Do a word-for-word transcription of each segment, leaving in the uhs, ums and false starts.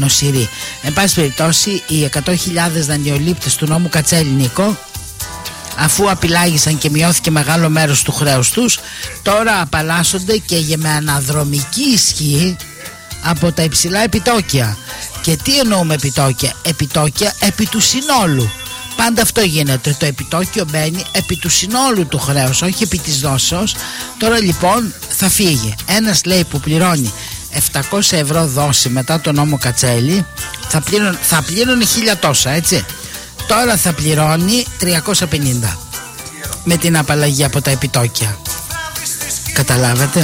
νοσηροί. Εν πάση περιπτώσει, οι εκατό χιλιάδες δανειολήπτες του νόμου Κατσέλη, Νίκο, αφού απειλάγησαν και μειώθηκε μεγάλο μέρος του χρέους τους, τώρα απαλλάσσονται και με αναδρομική ισχύ από τα υψηλά επιτόκια. Και τι εννοούμε επιτόκια? Επιτόκια επί του συνόλου. Πάντα αυτό γίνεται. Το επιτόκιο μπαίνει επί του συνόλου του χρέους, όχι επί της δόσεως. Τώρα λοιπόν θα φύγει. Ένας, λέει, που πληρώνει επτακόσια ευρώ δόση μετά τον νόμο Κατσέλη, θα πλήρωνε, θα πλήρωνε χίλια τόσα, έτσι. Τώρα θα πληρώνει τριακόσια πενήντα με την απαλλαγή από τα επιτόκια. Καταλάβατε?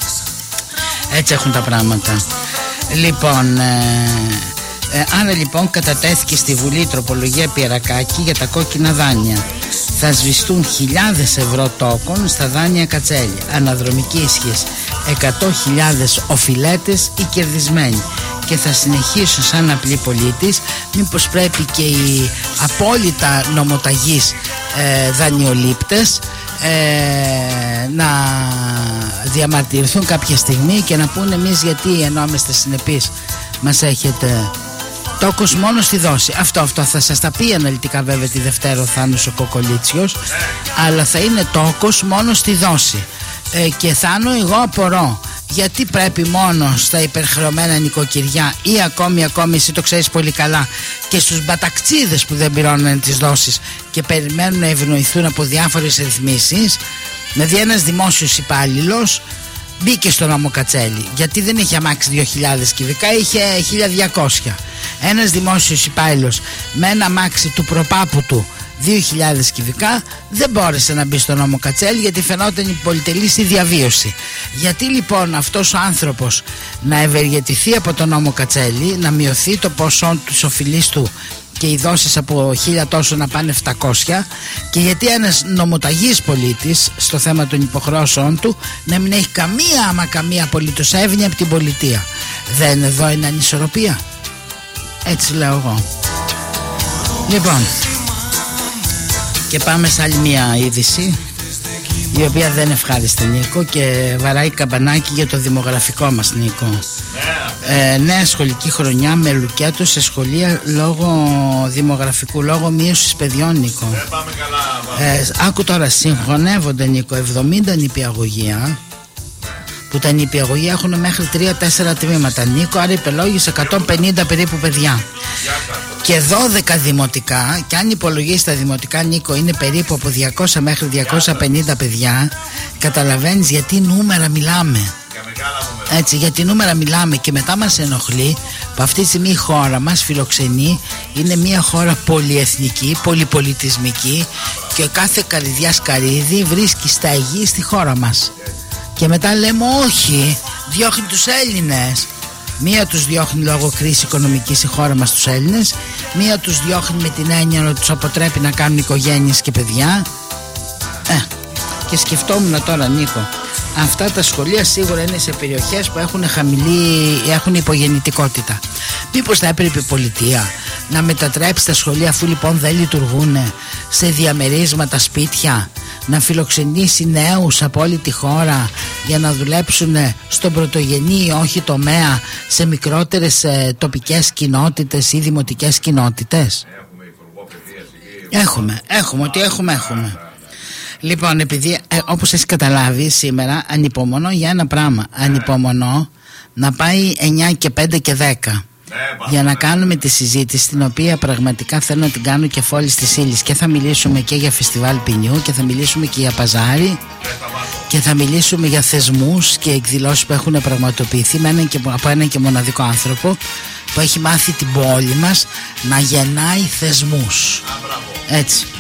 Έτσι έχουν τα πράγματα. Λοιπόν, ε, ε, άρα λοιπόν κατατέθηκε στη Βουλή τροπολογία Πιερακάκη για τα κόκκινα δάνεια. Θα σβηστούν χιλιάδες ευρώ τόκων στα δάνεια Κατσέλη. Αναδρομική ισχύς εκατό χιλιάδες οφειλέτες ή κερδισμένοι. Και θα συνεχίσω σαν απλή πολίτης. Μήπως πρέπει και οι απόλυτα νομοταγείς ε, δανειολήπτες ε, να διαμαρτυρηθούν κάποια στιγμή και να πούνε εμείς γιατί ενώ είμαστε συνεπείς μας έχετε τόκος μόνο στη δόση. Αυτό, αυτό θα σας τα πει αναλυτικά βέβαια τη Δευτέρα ο Θάνος ο Κοκολίτσιος, αλλά θα είναι τόκος μόνο στη δόση. ε, και Θάνο, εγώ απορώ γιατί πρέπει μόνο στα υπερχρεωμένα νοικοκυριά ή ακόμη ακόμη εσύ το ξέρεις πολύ καλά και στους μπαταξίδες που δεν πληρώνουν τις δόσεις και περιμένουν να ευνοηθούν από διάφορες ρυθμίσεις. Δηλαδή ένας δημόσιος υπάλληλος μπήκε στο νόμο Κατσέλη γιατί δεν είχε αμάξει δύο χιλιάδες κυβικά, είχε χίλια διακόσια. Ένας δημόσιος υπάλληλος με ένα αμάξι του προπάπου του δύο χιλιάδες κυβικά δεν μπόρεσε να μπει στο νόμο Κατσέλη γιατί φαινόταν η πολυτελής η διαβίωση. Γιατί λοιπόν αυτός ο άνθρωπος να ευεργετηθεί από τον νόμο Κατσέλη, να μειωθεί το ποσό της οφειλής του και οι δόσεις από χίλια τόσο να πάνε επτακόσια, και γιατί ένας νομοταγής πολίτης στο θέμα των υποχρεώσεων του να μην έχει καμία άμα καμία απολύτως εύνοια από την πολιτεία? Δεν εδώ είναι ανισορροπία? Έτσι λέω εγώ. Λοιπόν, και πάμε σε άλλη μια είδηση η οποία δεν ευχάριστη, Νίκο, και βαράει καμπανάκι για το δημογραφικό μας, Νίκο. Ε, νέα σχολική χρονιά με λουκέτο σε σχολεία λόγω δημογραφικού, λόγω μείωσης παιδιών, Νίκο. Ε, πάμε καλά, πάμε. Ε, άκου τώρα, συγχωνεύονται, Νίκο, εβδομήντα νηπιαγωγεία, που τα νηπιαγωγεία έχουν μέχρι τρία τέσσερα τμήματα, Νίκο, άρα υπελόγεις εκατόν πενήντα περίπου παιδιά. Και δώδεκα δημοτικά, και αν υπολογίσεις τα δημοτικά, Νίκο, είναι περίπου από διακόσια μέχρι διακόσια πενήντα παιδιά. Καταλαβαίνεις γιατί νούμερα μιλάμε. Έτσι, γιατί νούμερα μιλάμε. Και μετά μας ενοχλεί που αυτή τη στιγμή η χώρα μας φιλοξενεί, είναι μια χώρα πολυεθνική, πολυπολιτισμική, και κάθε καρδιά σκαρίδι βρίσκει σταγή στη χώρα μας. Και μετά λέμε όχι, διώχνει τους Έλληνες. Μία τους διώχνει λόγω κρίσης οικονομικής η χώρα μας τους Έλληνες, μία τους διώχνει με την έννοια ότι τους αποτρέπει να κάνουν οικογένειες και παιδιά. Ε, και σκεφτόμουν τώρα, Νίκο, αυτά τα σχολεία σίγουρα είναι σε περιοχές που έχουν χαμηλή, έχουν υπογεννητικότητα. Μήπως θα έπρεπε η πολιτεία να μετατρέψει τα σχολεία, αφού λοιπόν δεν λειτουργούν, σε διαμερίσματα σπίτια, να φιλοξενήσει νέους από όλη τη χώρα για να δουλέψουν στον πρωτογενή όχι τομέα, σε μικρότερες ε, τοπικές κοινότητες ή δημοτικές κοινότητες? Έχουμε υπουργό παιδείας εκεί. Έχουμε, έχουμε, ό,τι έχουμε, έχουμε. Λοιπόν, επειδή ε, όπως έχεις καταλάβει σήμερα, ανυπομονώ για ένα πράγμα. Ανυπομονώ να πάει εννιά και πέντε και δέκα. Για να κάνουμε τη συζήτηση, την οποία πραγματικά θέλω να την κάνω και φόλης της ύλης. Και θα μιλήσουμε και για φεστιβάλ ποινιού, και θα μιλήσουμε και για παζάρι, και θα μιλήσουμε για θεσμούς και εκδηλώσεις που έχουν πραγματοποιηθεί με έναν και, από έναν και μοναδικό άνθρωπο που έχει μάθει την πόλη μας να γεννάει θεσμούς. Έτσι.